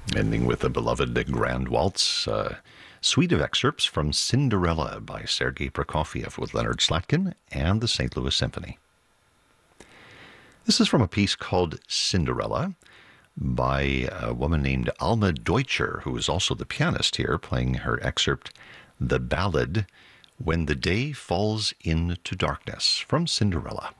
Ending with a beloved Grand Waltz, suite of excerpts from Cinderella by Sergei Prokofiev with Leonard Slatkin and the St. Louis Symphony. This is from a piece called Cinderella by a woman named Alma Deutscher, who is also the pianist here, playing her excerpt, The Ballad, When the Day Falls into Darkness, from Cinderella.